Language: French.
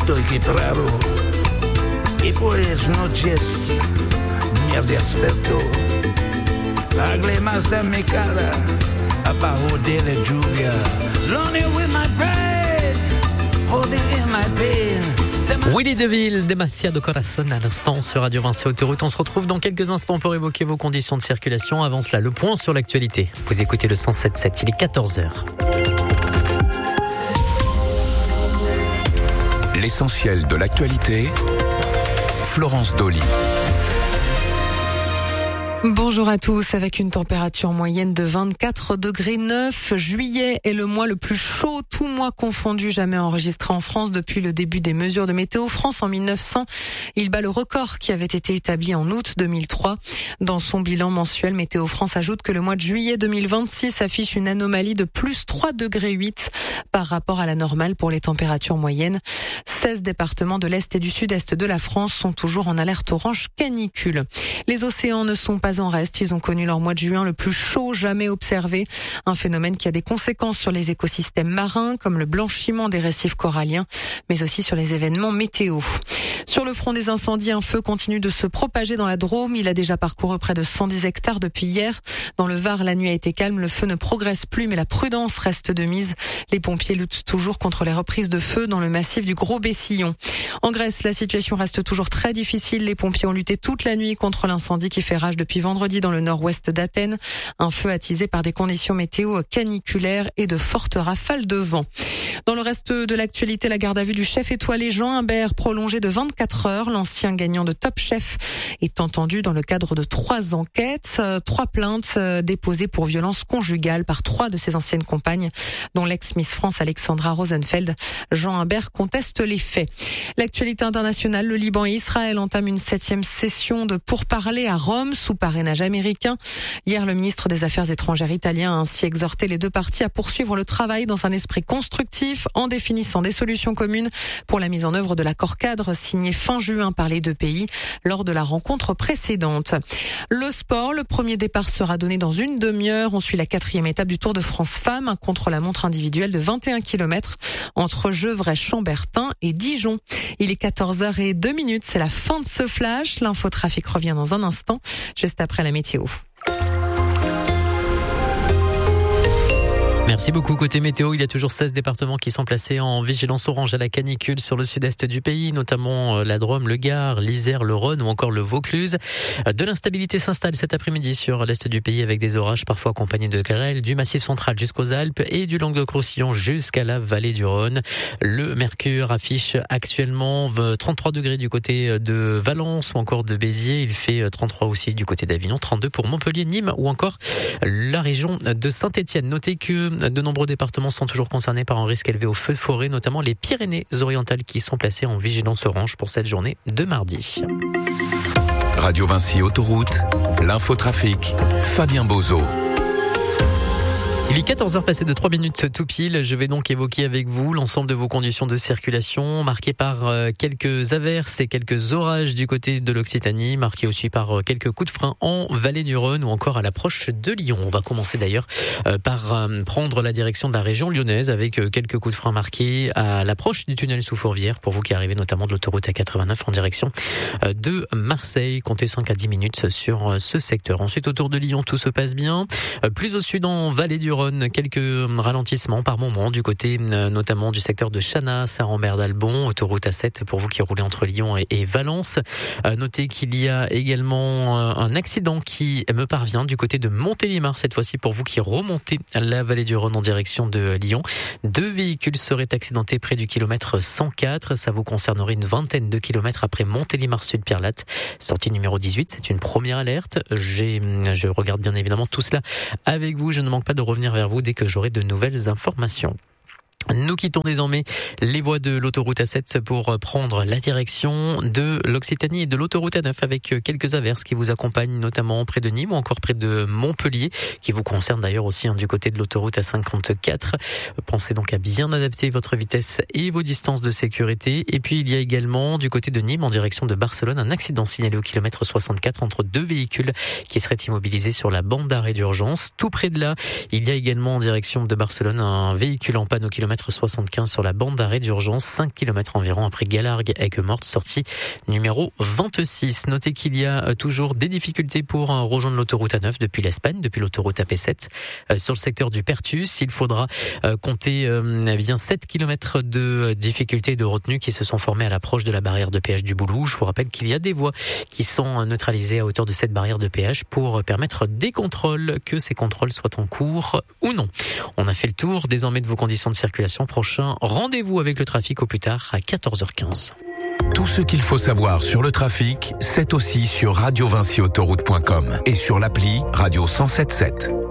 estoy preparado y pues noches me desperto. Lágrimas en mi cara abajo de la lluvia. Lonely with my pride, holding in my pain. Willy DeVille, Demasiado Corazón à l'instant sur Radio Vinci Autoroute. On se retrouve dans quelques instants pour évoquer vos conditions de circulation. Avant cela, le point sur l'actualité. Vous écoutez le 107.7, il est 14h. L'essentiel de l'actualité, Florence Dolly. Bonjour à tous. Avec une température moyenne de 24 degrés 9, juillet est le mois le plus chaud, tout mois confondu, jamais enregistré en France depuis le début des mesures de Météo France en 1900. Il bat le record qui avait été établi en août 2003. Dans son bilan mensuel, Météo France ajoute que le mois de juillet 2026 affiche une anomalie de plus 3 degrés 8 par rapport à la normale pour les températures moyennes. 16 départements de l'Est et du Sud-Est de la France sont toujours en alerte orange canicule. Les océans ne sont pas en reste. Ils ont connu leur mois de juin le plus chaud jamais observé. Un phénomène qui a des conséquences sur les écosystèmes marins, comme le blanchiment des récifs coralliens, mais aussi sur les événements météo. Sur le front des incendies, un feu continue de se propager dans la Drôme. Il a déjà parcouru près de 110 hectares depuis hier. Dans le Var, la nuit a été calme. Le feu ne progresse plus, mais la prudence reste de mise. Les pompiers luttent toujours contre les reprises de feu dans le massif du Gros-Bessillon. En Grèce, la situation reste toujours très difficile. Les pompiers ont lutté toute la nuit contre l'incendie qui fait rage depuis vendredi dans le nord-ouest d'Athènes. Un feu attisé par des conditions météo caniculaires et de fortes rafales de vent. Dans le reste de l'actualité, la garde à vue du chef étoilé Jean Imbert prolongée de 24 heures. L'ancien gagnant de Top Chef est entendu dans le cadre de 3 enquêtes, 3 plaintes déposées pour violence conjugale par 3 de ses anciennes compagnes, dont l'ex-Miss France Alexandra Rosenfeld. Jean Imbert conteste les faits. L'actualité internationale, le Liban et Israël entament une 7e session de pourparlers à Rome sous parrainage américain. Hier, le ministre des Affaires étrangères italien a ainsi exhorté les deux parties à poursuivre le travail dans un esprit constructif en définissant des solutions communes pour la mise en œuvre de l'accord cadre signé fin juin par les deux pays lors de la rencontre précédente. Le sport, le premier départ sera donné dans une demi-heure. On suit la 4e étape du Tour de France Femmes, un contre-la-montre individuel de 21 km entre Gevrey-Chambertin et Dijon. Il est 14h02, c'est la fin de ce flash. L'infotrafic revient dans un instant, juste après la météo. Merci beaucoup. Côté météo, il y a toujours 16 départements qui sont placés en vigilance orange à la canicule sur le sud-est du pays, notamment la Drôme, le Gard, l'Isère, le Rhône ou encore le Vaucluse. De l'instabilité s'installe cet après-midi sur l'est du pays avec des orages parfois accompagnés de grêle du Massif central jusqu'aux Alpes et du Languedoc-Roussillon jusqu'à la vallée du Rhône. Le mercure affiche actuellement 33 degrés du côté de Valence ou encore de Béziers. Il fait 33 aussi du côté d'Avignon, 32 pour Montpellier, Nîmes ou encore la région de Saint-Étienne. Notez que de nombreux départements sont toujours concernés par un risque élevé aux feux de forêt, notamment les Pyrénées-Orientales qui sont placées en vigilance orange pour cette journée de mardi. Radio Vinci Autoroute, l'infotrafic, Fabien Bozo. Il est 14h passé de 3 minutes tout pile. Je vais donc évoquer avec vous l'ensemble de vos conditions de circulation marquées par quelques averses et quelques orages du côté de l'Occitanie, marquées aussi par quelques coups de frein en vallée du Rhône ou encore à l'approche de Lyon. On va commencer d'ailleurs par prendre la direction de la région lyonnaise avec quelques coups de frein marqués à l'approche du tunnel sous Fourvière pour vous qui arrivez notamment de l'autoroute A89 en direction de Marseille. Comptez 5 à 10 minutes sur ce secteur. Ensuite, autour de Lyon, tout se passe bien. Plus au sud, en vallée du Rhône, quelques ralentissements par moment du côté notamment du secteur de Chana, Saint-Rambert-d'Albon, autoroute A7 pour vous qui roulez entre Lyon et Valence. Notez qu'il y a également un accident qui me parvient du côté de Montélimar, cette fois-ci pour vous qui remontez la vallée du Rhône en direction de Lyon. 2 véhicules seraient accidentés près du kilomètre 104. Ça vous concernerait une vingtaine de kilomètres après Montélimar-Sud-Pierrelatte. Sortie numéro 18, c'est une première alerte. Je regarde bien évidemment tout cela avec vous. Je ne manque pas de revenir vers vous dès que j'aurai de nouvelles informations. Nous quittons désormais les voies de l'autoroute A7 pour prendre la direction de l'Occitanie et de l'autoroute A9 avec quelques averses qui vous accompagnent notamment près de Nîmes ou encore près de Montpellier, qui vous concerne d'ailleurs aussi du côté de l'autoroute A54. Pensez donc à bien adapter votre vitesse et vos distances de sécurité. Et puis il y a également du côté de Nîmes en direction de Barcelone un accident signalé au kilomètre 64 entre 2 véhicules qui seraient immobilisés sur la bande d'arrêt d'urgence. Tout près de là, il y a également en direction de Barcelone un véhicule en panne au kilomètre kilomètre 75 sur la bande d'arrêt d'urgence, 5 km environ après Galargues Aigues-Mortes, sortie numéro 26. Notez qu'il y a toujours des difficultés pour rejoindre l'autoroute A9 depuis l'Espagne, depuis l'autoroute AP7 sur le secteur du Pertus. Il faudra compter bien 7 km de difficultés de retenue qui se sont formées à l'approche de la barrière de péage du Boulou. Je vous rappelle qu'il y a des voies qui sont neutralisées à hauteur de cette barrière de péage pour permettre des contrôles, que ces contrôles soient en cours ou non. On a fait le tour désormais de vos conditions de circulation. Prochain rendez-vous avec le trafic au plus tard à 14h15. Tout ce qu'il faut savoir sur le trafic, c'est aussi sur radiovinciautoroute.com et sur l'appli Radio 107.7.